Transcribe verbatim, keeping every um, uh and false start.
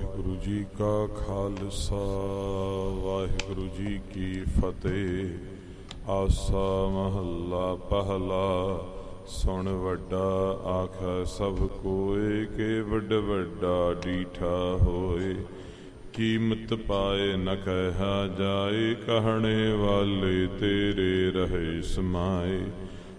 ਵਾਹਿਗੁਰੂ ਜੀ ਕਾ ਖਾਲਸਾ ਵਾਹਿਗੁਰੂ ਜੀ ਕੀ ਫਤਿਹ। ਆਸਾ ਮਹੱਲਾ ਪਹਿਲਾ। ਸੁਣ ਵੱਡਾ ਆਖੈ ਸਭ ਕੋਇ, ਕੇ ਵੱਡ ਵੱਡਾ ਡੀਠਾ ਹੋਏ। ਕੀਮਤ ਪਾਏ ਨ ਕਹਿਆ ਜਾਏ, ਕਹਿਣੇ ਵਾਲੇ ਤੇਰੇ ਰਹੇ ਸਮਾਏ।